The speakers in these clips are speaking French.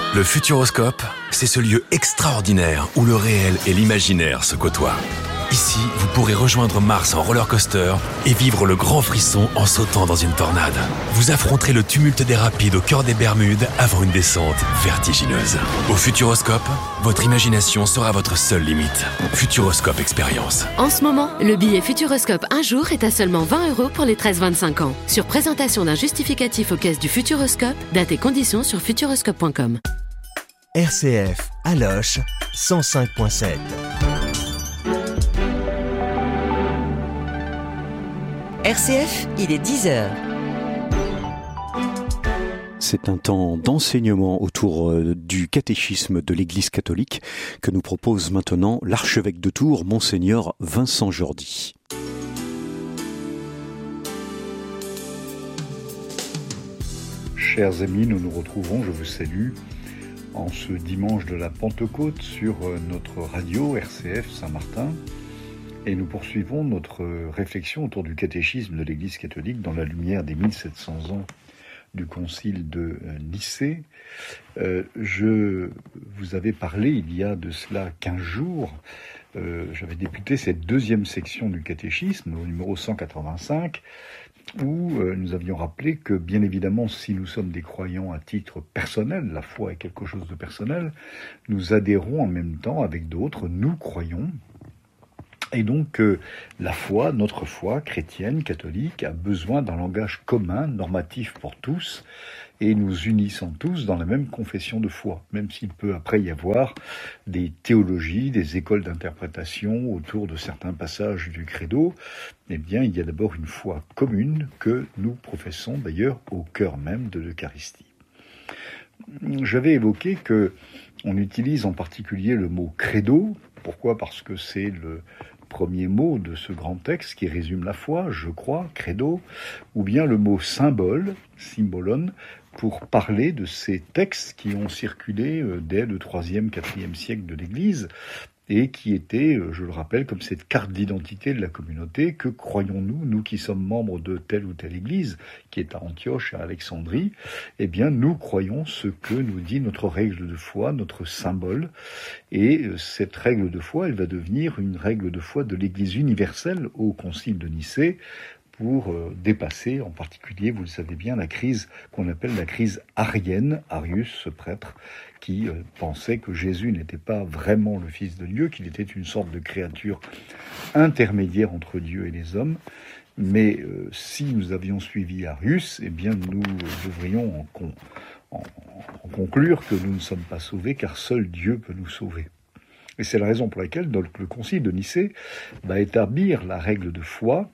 Le Futuroscope, c'est ce lieu extraordinaire où le réel et l'imaginaire se côtoient. Ici, vous pourrez rejoindre Mars en roller coaster et vivre le grand frisson en sautant dans une tornade. Vous affronterez le tumulte des rapides au cœur des Bermudes avant une descente vertigineuse. Au Futuroscope, votre imagination sera votre seule limite. Futuroscope Expérience. En ce moment, le billet Futuroscope un jour est à seulement 20 € pour les 13-25 ans. Sur présentation d'un justificatif aux caisses du Futuroscope, date et conditions sur futuroscope.com. RCF, Aloche, 105.7. RCF, il est 10h. C'est un temps d'enseignement autour du catéchisme de l'Église catholique que nous propose maintenant l'archevêque de Tours, Monseigneur Vincent Jordi. Chers amis, nous nous retrouvons, je vous salue, en ce dimanche de la Pentecôte sur notre radio RCF Saint-Martin. Et nous poursuivons notre réflexion autour du catéchisme de l'Église catholique dans la lumière des 1700 ans du concile de Nicée. Je vous avais parlé il y a de cela 15 jours, j'avais débuté cette deuxième section du catéchisme, au numéro 185, où nous avions rappelé que, bien évidemment, si nous sommes des croyants à titre personnel, la foi est quelque chose de personnel, nous adhérons en même temps avec d'autres, nous croyons. Et donc, la foi, notre foi chrétienne, catholique, a besoin d'un langage commun, normatif pour tous, et nous unissant tous dans la même confession de foi, même s'il peut après y avoir des théologies, des écoles d'interprétation autour de certains passages du credo. Eh bien, il y a d'abord une foi commune que nous professons d'ailleurs au cœur même de l'Eucharistie. J'avais évoqué que on utilise en particulier le mot credo. Pourquoi ? Parce que c'est le premier mot de ce grand texte qui résume la foi, je crois, credo, ou bien le mot symbole, symbolon, pour parler de ces textes qui ont circulé dès le 3e, 4e siècle de l'Église, et qui étaient, je le rappelle, comme cette carte d'identité de la communauté. Que croyons-nous, nous qui sommes membres de telle ou telle église, qui est à Antioche, à Alexandrie? Eh bien, nous croyons ce que nous dit notre règle de foi, notre symbole. Et cette règle de foi, elle va devenir une règle de foi de l'Église universelle au Concile de Nicée, pour dépasser, en particulier, vous le savez bien, la crise qu'on appelle la crise arienne, Arius, ce prêtre, qui pensait que Jésus n'était pas vraiment le Fils de Dieu, qu'il était une sorte de créature intermédiaire entre Dieu et les hommes. Mais si nous avions suivi Arius, eh bien nous devrions en conclure que nous ne sommes pas sauvés, car seul Dieu peut nous sauver. Et c'est la raison pour laquelle le Concile de Nicée va établir la règle de foi,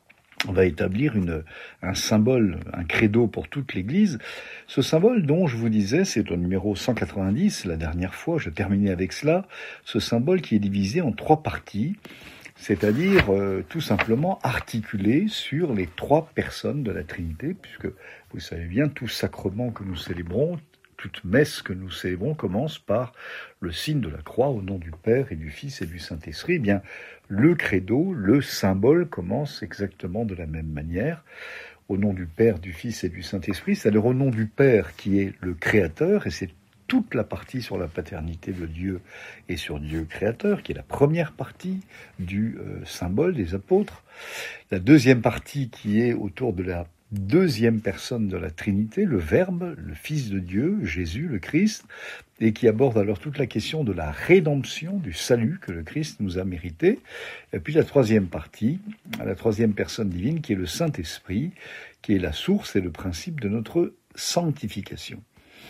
on va établir un symbole, un credo pour toute l'Église. Ce symbole dont je vous disais, c'est au numéro 190, la dernière fois, je terminais avec cela, ce symbole qui est divisé en 3 parties, c'est-à-dire tout simplement articulé sur les 3 personnes de la Trinité, puisque vous savez bien, tout sacrement que nous célébrons, toute messe que nous célébrons commence par le signe de la croix au nom du Père et du Fils et du Saint-Esprit. Eh bien, le credo, le symbole commence exactement de la même manière. Au nom du Père, du Fils et du Saint-Esprit, c'est-à-dire au nom du Père qui est le Créateur, et c'est toute la partie sur la paternité de Dieu et sur Dieu créateur, qui est la première partie du symbole des apôtres. La deuxième partie qui est autour de la deuxième personne de la Trinité, le Verbe, le Fils de Dieu, Jésus, le Christ, et qui aborde alors toute la question de la rédemption, du salut que le Christ nous a mérité. Et puis la troisième partie, la troisième personne divine, qui est le Saint-Esprit, qui est la source et le principe de notre sanctification.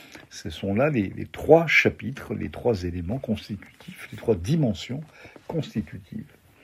Ce sont là les 3 chapitres, les 3 éléments constitutifs, les 3 dimensions constitutives.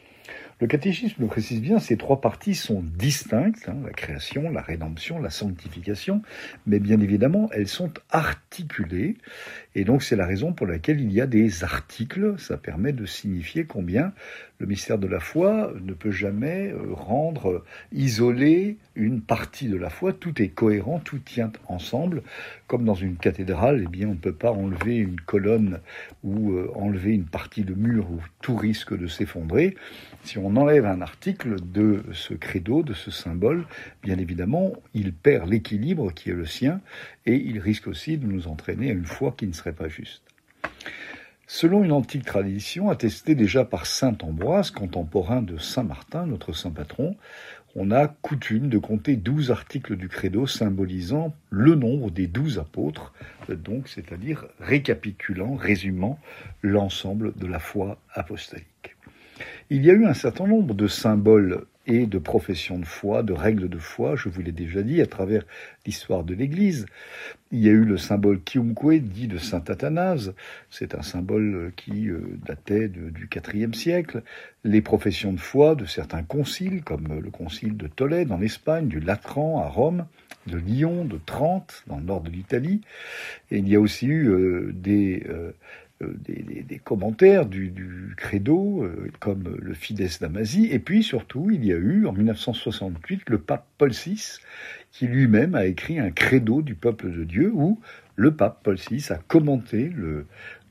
Le catéchisme le précise bien, ces 3 parties sont distinctes, la création, la rédemption, la sanctification, mais bien évidemment, elles sont articulées, et donc c'est la raison pour laquelle il y a des articles. Ça permet de signifier combien le mystère de la foi ne peut jamais rendre isolé une partie de la foi. Tout est cohérent, tout tient ensemble. Comme dans une cathédrale, eh bien, on ne peut pas enlever une colonne ou enlever une partie de mur où tout risque de s'effondrer. Si on on enlève un article de ce credo, de ce symbole, bien évidemment, il perd l'équilibre qui est le sien et il risque aussi de nous entraîner à une foi qui ne serait pas juste. Selon une antique tradition attestée déjà par saint Ambroise, contemporain de saint Martin, notre saint patron, on a coutume de compter 12 articles du credo symbolisant le nombre des 12 apôtres, donc c'est-à-dire récapitulant, résumant l'ensemble de la foi apostolique. Il y a eu un certain nombre de symboles et de professions de foi, de règles de foi, je vous l'ai déjà dit, à travers l'histoire de l'Église. Il y a eu le symbole Kiumque, dit de saint Athanase, c'est un symbole qui datait du IVe siècle. Les professions de foi de certains conciles, comme le concile de Tolède en Espagne, du Latran à Rome, de Lyon, de Trente, dans le nord de l'Italie. Et il y a aussi eu des commentaires du credo, comme le Fides d'Amasie, et puis surtout, il y a eu, en 1968, le pape Paul VI, qui lui-même a écrit un credo du peuple de Dieu, où le pape Paul VI a commenté le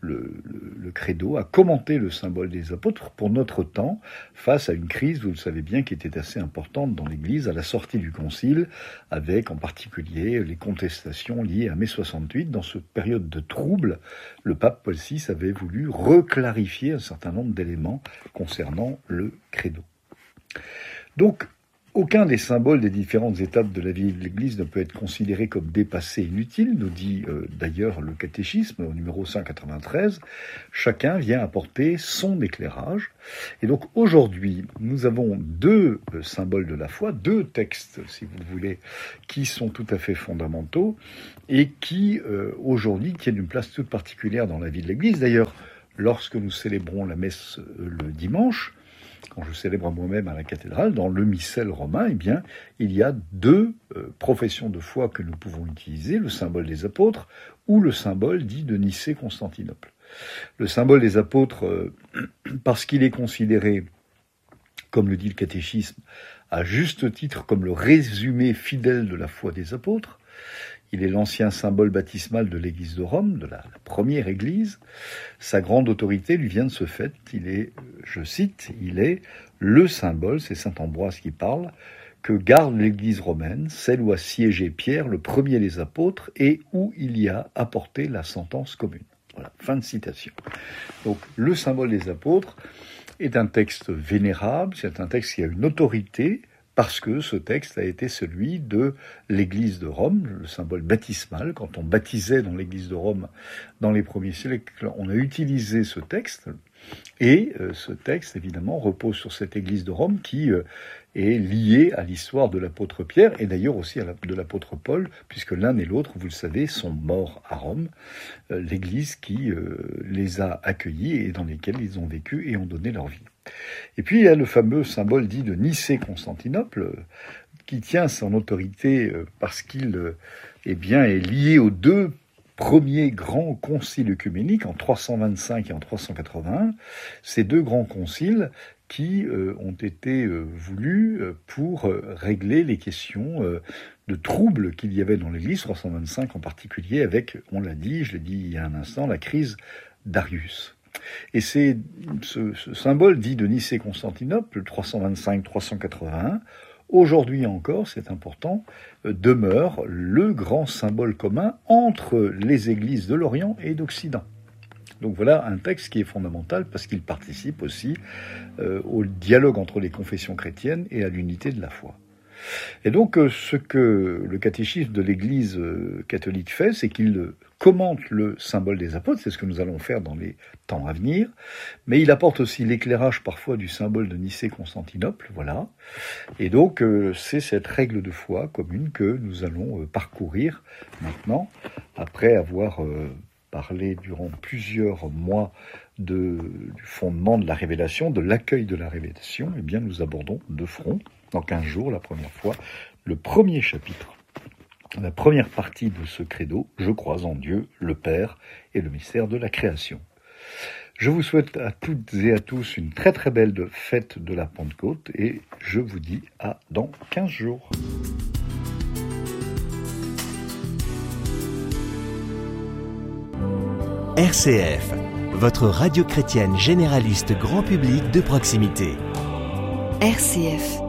credo, a commenté le symbole des apôtres pour notre temps, face à une crise, vous le savez bien, qui était assez importante dans l'Église, à la sortie du Concile, avec en particulier les contestations liées à mai 68. Dans cette période de trouble, le pape Paul VI avait voulu reclarifier un certain nombre d'éléments concernant le credo. Donc, aucun des symboles des différentes étapes de la vie de l'Église ne peut être considéré comme dépassé, inutile, nous dit d'ailleurs le catéchisme au numéro 193. Chacun vient apporter son éclairage. Et donc aujourd'hui, nous avons deux symboles de la foi, deux textes, si vous voulez, qui sont tout à fait fondamentaux et qui, aujourd'hui, tiennent une place toute particulière dans la vie de l'Église. D'ailleurs, lorsque nous célébrons la messe le dimanche, quand je célèbre moi-même à la cathédrale, dans le missel romain, eh bien, il y a deux professions de foi que nous pouvons utiliser, le symbole des apôtres ou le symbole dit de Nicée-Constantinople. Le symbole des apôtres, parce qu'il est considéré, comme le dit le catéchisme, à juste titre comme le résumé fidèle de la foi des apôtres. Il est l'ancien symbole baptismal de l'Église de Rome, de la première Église. Sa grande autorité lui vient de ce fait. Il est, je cite, il est le symbole, c'est saint Ambroise qui parle, que garde l'Église romaine, celle où a siégé Pierre, le premier des apôtres, et où il y a apporté la sentence commune. Voilà, fin de citation. Donc, le symbole des apôtres est un texte vénérable, c'est un texte qui a une autorité, parce que ce texte a été celui de l'Église de Rome, le symbole baptismal. Quand on baptisait dans l'Église de Rome dans les premiers siècles, on a utilisé ce texte. Et ce texte, évidemment, repose sur cette Église de Rome qui est liée à l'histoire de l'apôtre Pierre et d'ailleurs aussi de l'apôtre Paul, puisque l'un et l'autre, vous le savez, sont morts à Rome. L'Église qui les a accueillis et dans lesquels ils ont vécu et ont donné leur vie. Et puis il y a le fameux symbole dit de Nicée-Constantinople, qui tient son autorité parce qu'il est lié aux deux premiers grands conciles œcuméniques en 325 et en 381. Ces deux grands conciles qui ont été voulus pour régler les questions de troubles qu'il y avait dans l'Église, 325 en particulier, avec, on l'a dit, je l'ai dit il y a un instant, la crise d'Arius. Et c'est ce symbole dit de Nicée-Constantinople, 325-381, aujourd'hui encore, c'est important, demeure le grand symbole commun entre les églises de l'Orient et d'Occident. Donc voilà un texte qui est fondamental parce qu'il participe aussi au dialogue entre les confessions chrétiennes et à l'unité de la foi. Et donc ce que le catéchisme de l'Église catholique fait, c'est qu'il commente le symbole des apôtres, c'est ce que nous allons faire dans les temps à venir, mais il apporte aussi l'éclairage parfois du symbole de Nicée-Constantinople, voilà. Et donc c'est cette règle de foi commune que nous allons parcourir maintenant, après avoir parlé durant plusieurs mois du fondement de la révélation, de l'accueil de la révélation. Eh bien nous abordons de front, dans 15 jours, la première fois, le premier chapitre, la première partie de ce credo, je crois en Dieu, le Père et le mystère de la création. Je vous souhaite à toutes et à tous une très très belle fête de la Pentecôte et je vous dis à dans 15 jours. RCF, votre radio chrétienne généraliste grand public de proximité. RCF.